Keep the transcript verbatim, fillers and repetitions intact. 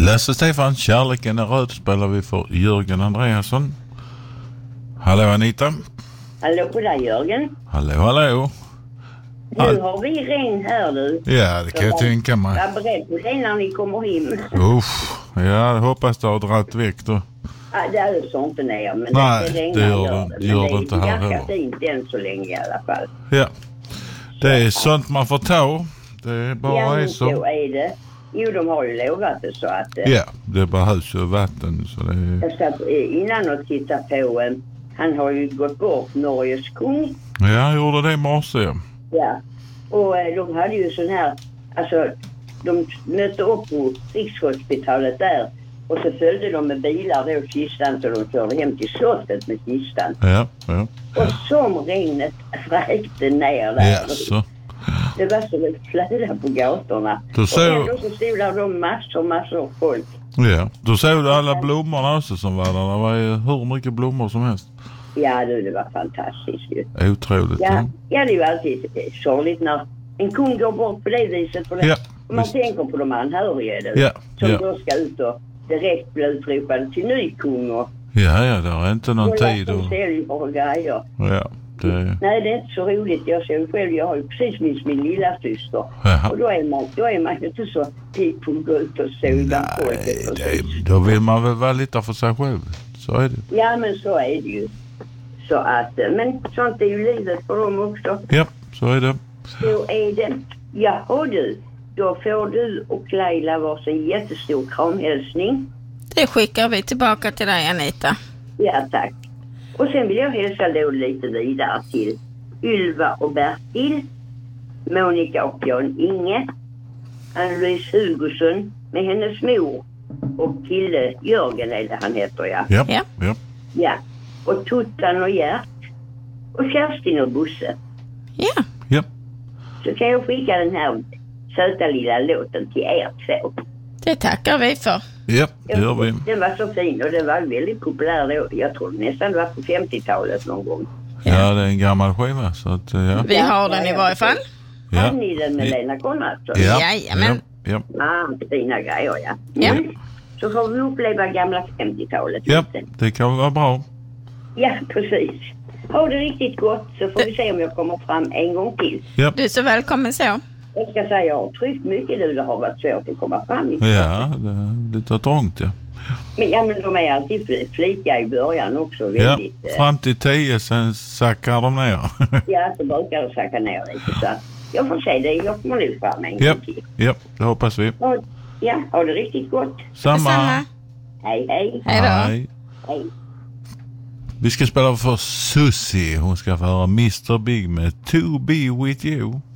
Lasse Stefan, Kärleken är röd spelar vi för Jörgen Andreasson. Hallå Anita. Hallå där Jörgen. Hallå, hallå. Nu har vi regn här du. Ja, det kan jag tänka mig. Jag är beredd på det när ni kommer hem. Uff, ja, jag hoppas det har dratt väck då. Ja, det är ju så inte ner, men Nej, det, det gör det, det, gör men det inte här är ganska heller. fint än så länge i alla fall. Ja, det är sånt man får ta. Det är bara ja, är så. så är det. Jo, de har ju lovat det så att... Ja, det behövs ju vatten. Så det är... Jag satt innan och tittade på en... Han har ju gått bort, Norges kung. Ja, jag gjorde det i morse. Ja, och de hade ju sån här... Alltså, de mötte upp på Rikshospitalet där. Och så följde de med bilar då kistan så de körde hem till slottet med kistan. Ja, ja. Och som regnet räckte ner där. Ja, så. Det var så ett flöda på gatorna. Då ser... Och ändå så stod där de massor, massor av folk. Ja, då såg du alla blommorna också som var där. Det var ju hur mycket blommor som helst. Ja, du, det var fantastiskt ju. Otroligt. Ja, Ja, ja, det är ju alltid sorgligt när en kung går bort på det viset. För det. Ja, man visst. tänker på de anhöriga då, Ja, som ja. då ska ut och direkt bli utropade till ny kung. Och, Ja, ja, det är inte någon och tid. Och Och... säljer och grejer. Ja, det... Nej, det är inte så roligt. Jag ser själv, jag har ju precis minst min lilla syster. Jaha. Och då är man, då är man ju inte så pigg på att gå ut och se bland folket. Nej, precis. det, då vill man väl vara lite för sig själv. Så är det. Ja, men så är det ju. Så att, men sånt är ju livet för dem också. Ja, så är det. Så är det. Jaha du, då får du och Laila varsin jättestor kramhälsning. Det skickar vi tillbaka till dig, Anita. Ja, tack. Och sen vill jag hälsa då lite vidare till Ylva och Bertil, Monica och Jan Inge, Ann-Louise Hugosson med hennes mor och kille Jörgen är det han heter, ja. Ja, Ja. ja. Ja, och Tuttan och Gert och Kerstin och Bosse. Ja, Ja, Så kan jag skicka den här söta lilla låten till er två. det tackar vi för. ja, det gör vi. Den var så fin och den var väldigt populär då. Jag tror nästan det var på femtiotalet någon gång. Ja, det är en gammal skiva. Så att, ja. Vi har den i varje fall. Ja. Har ni den med Lena Konradsson? Ja, Jajamän. ja, ja. Ah, fina grejer, ja. Ja. Mm. Så får vi uppleva gamla femtiotalet. Ja, lite. det kan vara bra. Ja, precis. Ha det riktigt gott så får vi se om jag kommer fram en gång till. Ja, Du är så välkommen så. Jag ska säga jag har tryckt mycket nu. Det har varit svårt att komma fram. ja det, det tar trångt, ja. Men, ja, men de är alltid fl- flika i början också. Ja, Väldigt, eh, fram till tio, sen sackar de ner. ja, så brukar det sacka ner lite. Så att jag får se det. Jag kommer nog fram en Ja, gång till. ja, det hoppas vi. Och, ja, ha det riktigt gott. Samma. Detsamma. Hej, hej. Hej då. Hej. Hej. Vi ska spela för Susie. Hon ska få höra mister Big med To Be With You.